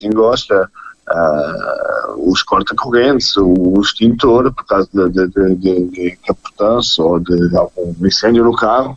quem gosta, os corta-correntes, o extintor, por causa de capotância ou de algum incêndio no carro.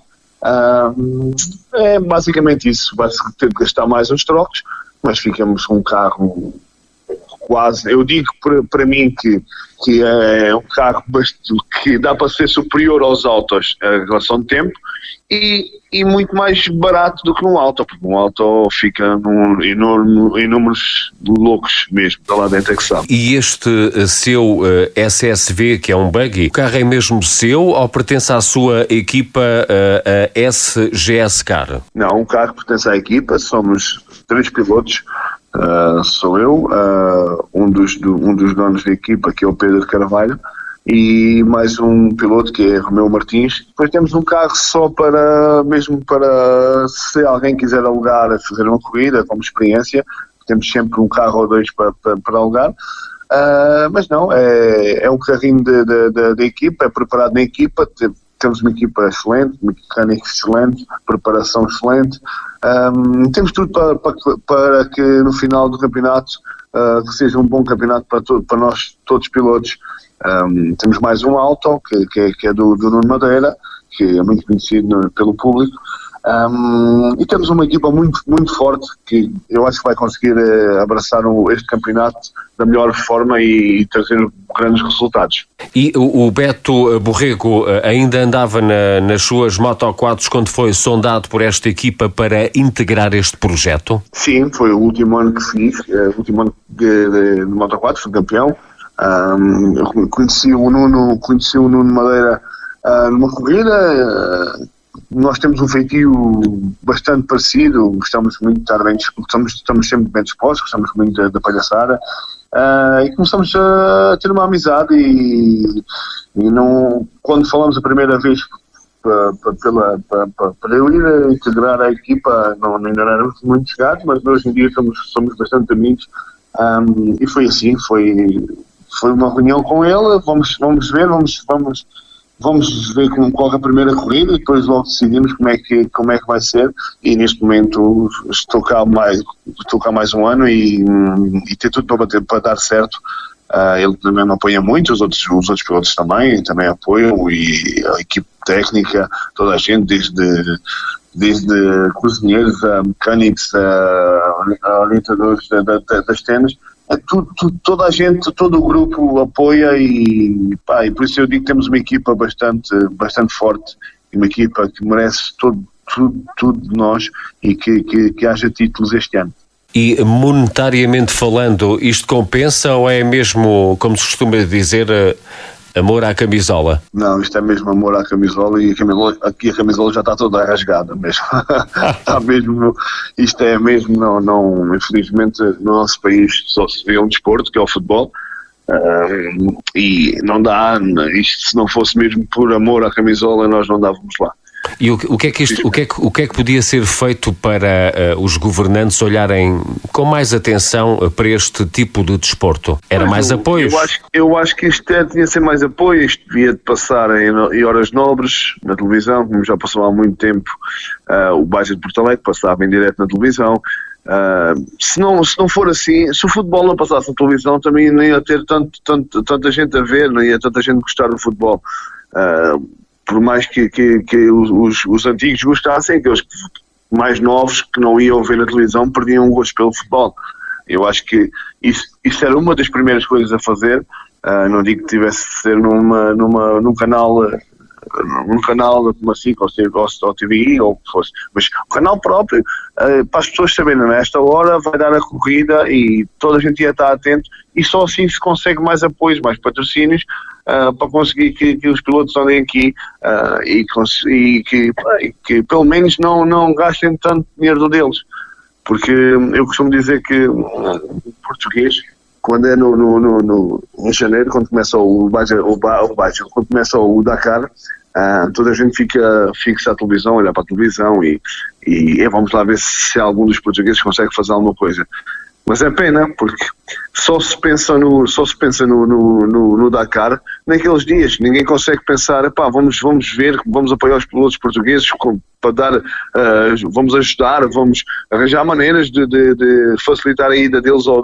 É basicamente isso. Vai-se ter de gastar mais uns trocos, mas ficamos com um carro quase, eu digo para mim que é um carro que dá para ser superior aos autos em relação de tempo e muito mais barato do que um auto, porque um auto fica em números loucos mesmo, está lá dentro é que sabe. E este seu SSV, que é um buggy, o carro é mesmo seu ou pertence à sua equipa a SGS Car? Não, o carro pertence à equipa, somos 3 pilotos. Sou eu, um dos donos da equipa, que é o Pedro de Carvalho, e mais um piloto que é Romeu Martins. Depois temos um carro só mesmo para se alguém quiser alugar a fazer uma corrida como experiência, temos sempre um carro ou 2 para alugar. Mas não, é um carrinho da equipa, é preparado na equipa. Temos uma equipa excelente, mecânica excelente, preparação excelente. Temos tudo para que no final do campeonato que seja um bom campeonato para nós, todos os pilotos. Temos mais um auto, que é do Nuno Madeira, que é muito conhecido pelo público. E temos uma equipa muito, muito forte que eu acho que vai conseguir abraçar este campeonato da melhor forma e trazer grandes resultados. E o Beto Borrego ainda andava nas suas Moto4s quando foi sondado por esta equipa para integrar este projeto? Sim, foi o último ano que fiz, o último ano de Moto4, fui campeão. Conheci o Nuno Madeira numa corrida. Nós temos um feitio bastante parecido, gostamos muito de estar bem, estamos sempre bem dispostos, gostamos muito da palhaçada, e começamos a ter uma amizade e não, quando falamos a primeira vez para eu ir a integrar a equipa, ainda não éramos muito chegados, mas hoje em dia somos bastante amigos, e foi assim, foi uma reunião com ele, vamos ver como corre a primeira corrida e depois logo decidimos como é que vai ser, e neste momento estou cá mais um ano e ter tudo para dar certo. Ele também me apoia muito, os outros pilotos também apoiam, e a equipe técnica, toda a gente, desde cozinheiros a mecânicos a orientadores das cenas. Toda a gente, todo o grupo apoia e por isso eu digo que temos uma equipa bastante forte e uma equipa que merece tudo de nós e que haja títulos este ano. E monetariamente falando, isto compensa ou é mesmo, como se costuma dizer, amor à camisola? Não, isto é mesmo amor à camisola, e aqui a camisola já está toda rasgada mesmo. Está mesmo, isto é mesmo, não, infelizmente no nosso país só se vê um desporto, que é o futebol, e não dá, isto se não fosse mesmo por amor à camisola nós não dávamos lá. E o que é que podia ser feito para os governantes olharem com mais atenção para este tipo de desporto? Era mais apoios? Eu acho que isto devia ser mais apoio, isto devia de passar em horas nobres na televisão, como já passou há muito tempo. O Baixa de Porto Alegre passava em direto na televisão. Se não for assim, se o futebol não passasse na televisão, também nem ia ter tanta gente a ver, não ia tanta gente gostar do futebol. Por mais que os antigos gostassem, aqueles mais novos que não iam ver na televisão perdiam o gosto pelo futebol. Eu acho que isso era uma das primeiras coisas a fazer. Não digo que tivesse de ser num canal como a SIC ou TVI ou o que fosse, mas o canal próprio, para as pessoas saberem, nesta hora vai dar a corrida e toda a gente ia estar atento, e só assim se consegue mais apoios, mais patrocínios, para conseguir que os pilotos andem aqui e que pelo menos não gastem tanto dinheiro deles, porque eu costumo dizer que o português, quando é em janeiro, quando começa quando começa o Dakar, toda a gente fica fixa à televisão, olhar para a televisão e vamos lá ver se algum dos portugueses consegue fazer alguma coisa. Mas é pena, porque só se pensa no Dakar, naqueles dias. Ninguém consegue pensar, vamos ver, vamos apoiar os pilotos portugueses para dar, vamos ajudar, vamos arranjar maneiras de facilitar a ida deles ao